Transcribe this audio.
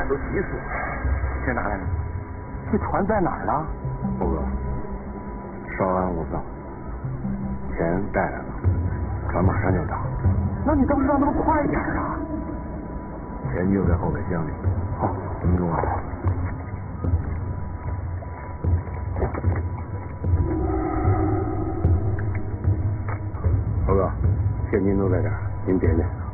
都急死了。 钱哪来的？这船在哪儿呢？ 猴哥，稍安勿躁，钱带来了，船马上就到。 那你倒是让他们快点啊！ 钱就在后备箱里。 好， 什么重要？猴哥，现金都在这儿，您点点。